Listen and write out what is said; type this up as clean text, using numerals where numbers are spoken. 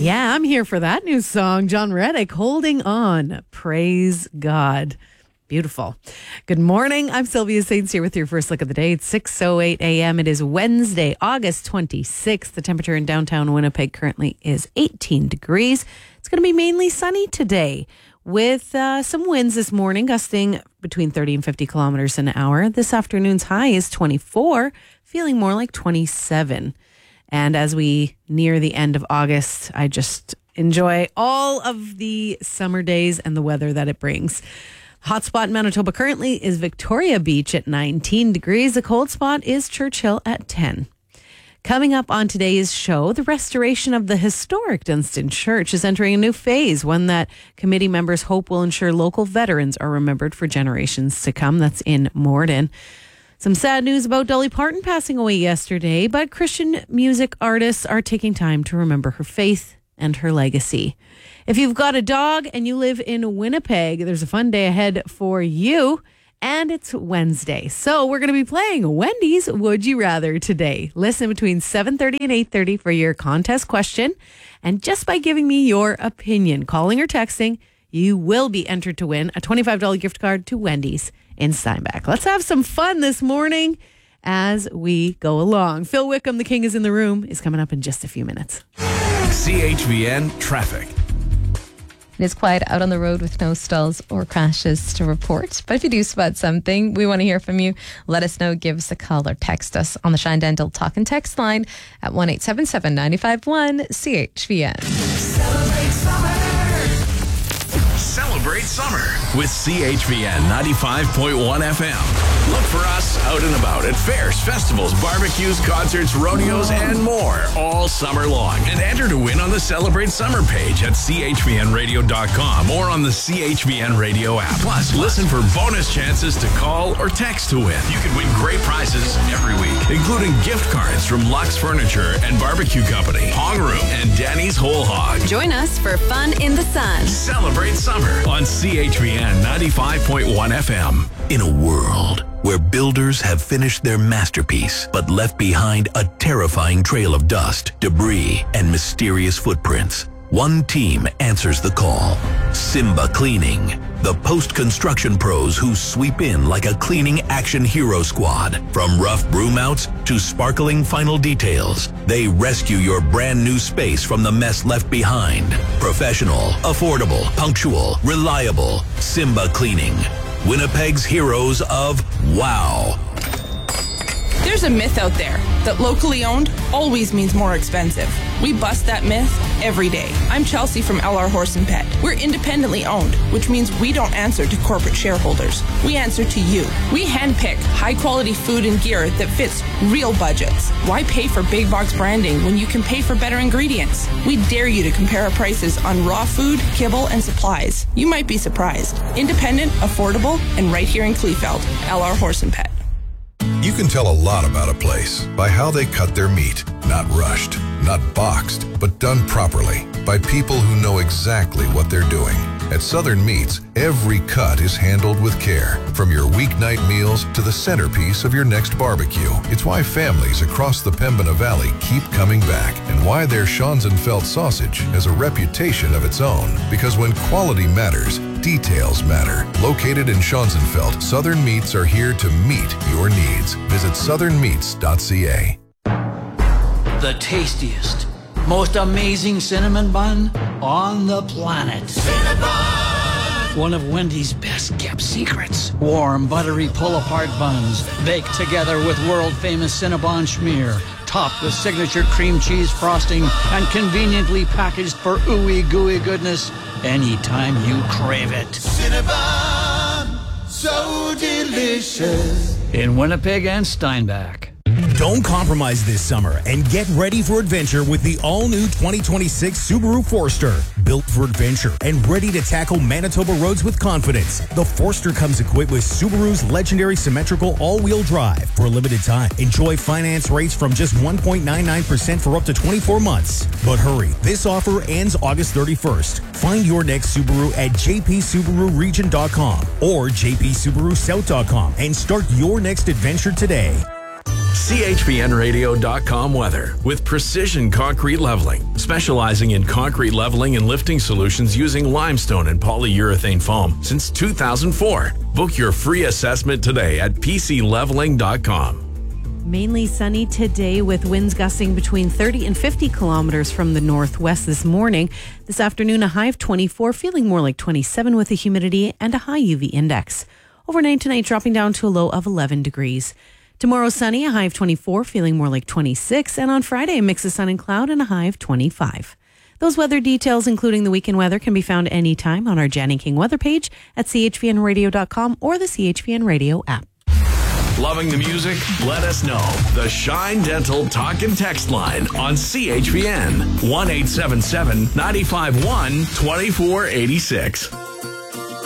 Yeah, I'm here for that new song. John Reddick, Holding On. Praise God. Beautiful. Good morning. I'm Sylvia Saints here with your first look of the day. It's 6:08 a.m. It is Wednesday, August 26th. The temperature in downtown Winnipeg currently is 18 degrees. It's going to be mainly sunny today with some winds this morning, gusting between 30 and 50 kilometers an hour. This afternoon's high is 24, feeling more like 27. And as we near the end of August, I just enjoy all of the summer days and the weather that it brings. Hotspot in Manitoba currently is Victoria Beach at 19 degrees. The cold spot is Churchill at 10. Coming up on today's show, the restoration of the historic Dunstan Church is entering a new phase, one that committee members hope will ensure local veterans are remembered for generations to come. That's in Morden. Some sad news about Dolly Parton passing away yesterday, but Christian music artists are taking time to remember her faith and her legacy. If you've got a dog and you live in Winnipeg, there's a fun day ahead for you, and it's Wednesday. So we're going to be playing Wendy's Would You Rather today. Listen between 7:30 and 8:30 for your contest question, and just by giving me your opinion, calling or texting, you will be entered to win a $25 gift card to Wendy's in Steinbach. Let's have some fun this morning as we go along. Phil Wickham, the king is in the room, is coming up in just a few minutes. CHVN Traffic. It is quiet out on the road with no stalls or crashes to report. But if you do spot something, we want to hear from you. Let us know. Give us a call or text us on the Shine Dental Talk and Text line at 1-877-951-CHVN. Celebrate summer with CHVN 95.1 FM. Look for us out and about at fairs, festivals, barbecues, concerts, rodeos, and more all summer long. And enter to win on the Celebrate Summer page at chvnradio.com or on the CHVN Radio app. Plus, listen for bonus chances to call or text to win. You can win great prizes every week, including gift cards from Lux Furniture and Barbecue Company, Hong Room, and Danny's Whole Hog. Join us for fun in the sun. Celebrate summer on CHVN 95.1 FM. In a world where builders have finished their masterpiece but left behind a terrifying trail of dust, debris, and mysterious footprints, one team answers the call. Simba Cleaning. The post-construction pros who sweep in like a cleaning action hero squad. From rough broom outs to sparkling final details, they rescue your brand new space from the mess left behind. Professional, affordable, punctual, reliable. Simba Cleaning. Winnipeg's heroes of wow. There's a myth out there that locally owned always means more expensive. We bust that myth every day. I'm Chelsea from LR Horse and Pet. We're independently owned, which means we don't answer to corporate shareholders. We answer to you. We handpick high-quality food and gear that fits real budgets. Why pay for big box branding when you can pay for better ingredients? We dare you to compare our prices on raw food, kibble, and supplies. You might be surprised. Independent, affordable, and right here in Kleefeld. LR Horse and Pet. You can tell a lot about a place by how they cut their meat. Not rushed, not boxed, but done properly by people who know exactly what they're doing. At Southern Meats, every cut is handled with care, from your weeknight meals to the centerpiece of your next barbecue. It's why families across the Pembina Valley keep coming back, and why their Schonzenfeld sausage has a reputation of its own. Because when quality matters, details matter. Located in Schonzenfeld, Southern Meats are here to meet your needs. Visit southernmeats.ca. The tastiest, most amazing cinnamon bun on the planet. Cinnabon! One of Wendy's best kept secrets. Warm, buttery pull-apart buns baked together with world-famous Cinnabon schmear, topped with signature cream cheese frosting and conveniently packaged for ooey gooey goodness anytime you crave it. Cinnabon, so delicious. In Winnipeg and Steinbach. Don't compromise this summer and get ready for adventure with the all-new 2026 Subaru Forester. Built for adventure and ready to tackle Manitoba roads with confidence, the Forester comes equipped with Subaru's legendary symmetrical all-wheel drive. For a limited time, enjoy finance rates from just 1.99% for up to 24 months. But hurry, this offer ends August 31st. Find your next Subaru at jpsubaruregion.com or jpsubarusouth.com and start your next adventure today. CHPNradio.com weather with Precision Concrete Leveling, specializing in concrete leveling and lifting solutions using limestone and polyurethane foam since 2004. Book your free assessment today at PCLeveling.com. Mainly sunny today with winds gusting between 30 and 50 kilometers from the northwest this morning. This afternoon, a high of 24, feeling more like 27 with a humidity and a high UV index. Overnight tonight, dropping down to a low of 11 degrees. Tomorrow, sunny, a high of 24, feeling more like 26. And on Friday, a mix of sun and cloud and a high of 25. Those weather details, including the weekend weather, can be found anytime on our Janny King weather page at chpnradio.com or the CHPN Radio app. Loving the music? Let us know. The Shine Dental Talk and Text line on CHPN 1-877-951-2486.